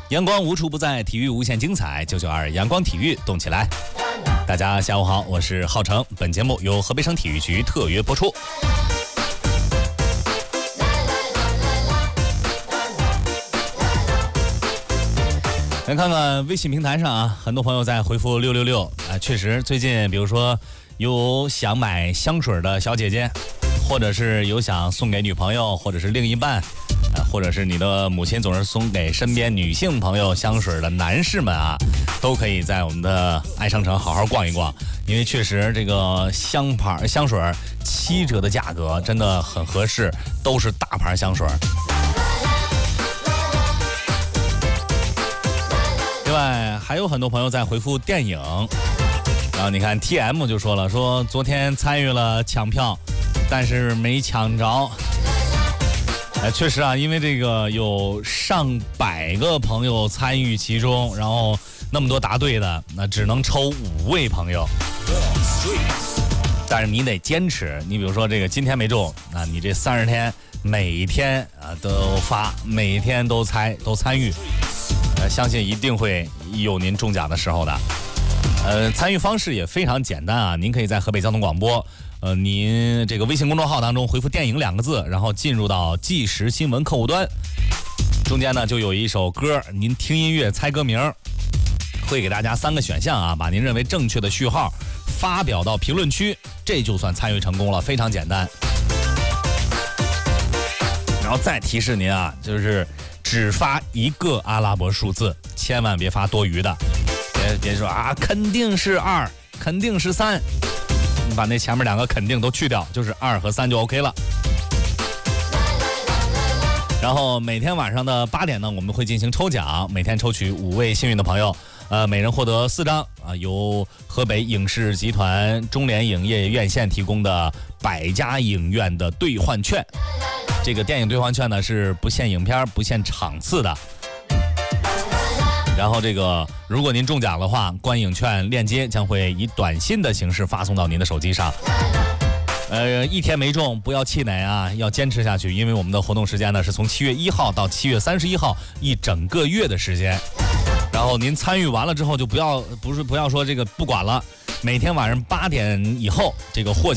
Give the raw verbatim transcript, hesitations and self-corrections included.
阳光无处不在，体育无限精彩。九九二阳光体育动起来！大家下午好，我是浩成。本节目由河北省体育局特约播出。来看看微信平台上啊，很多朋友在回复六六六啊，确实最近比如说有想买香水的小姐姐，或者是有想送给女朋友或者是另一半，啊，或者是你的母亲总是送给身边女性朋友香水的男士们啊，都可以在我们的爱商城好好逛一逛，因为确实这个香牌香水七折的价格真的很合适，都是大牌香水。另外还有很多朋友在回复电影，然后你看 T M 就说了，说昨天参与了抢票，但是没抢着。哎，确实啊，因为这个有上百个朋友参与其中，然后那么多答对的，那只能抽五位朋友。但是你得坚持，你比如说这个今天没中，那你这三十天每天啊都发，每天都猜都参与，呃，相信一定会有您中奖的时候的。呃，参与方式也非常简单啊，您可以在河北交通广播。呃，您这个微信公众号当中回复电影两个字，然后进入到即时新闻客户端，中间呢就有一首歌，您听音乐猜歌名，会给大家三个选项啊，把您认为正确的序号发表到评论区，这就算参与成功了，非常简单。然后再提示您啊，就是只发一个阿拉伯数字，千万别发多余的，别别说啊肯定是二，肯定是三。你把那前面两个肯定都去掉，就是二和三就 OK 了。然后每天晚上的八点呢，我们会进行抽奖，每天抽取五位幸运的朋友，呃，每人获得四张啊，由河北影视集团中联影业院线提供的百家影院的兑换券。这个电影兑换券呢是不限影片、不限场次的。然后这个，如果您中奖的话，观影券链接将会以短信的形式发送到您的手机上。呃，一天没中不要气馁啊，要坚持下去，因为我们的活动时间呢是从七月一号到七月三十一号，一整个月的时间。然后您参与完了之后就不要不是不要说这个不管了，每天晚上八点以后这个获奖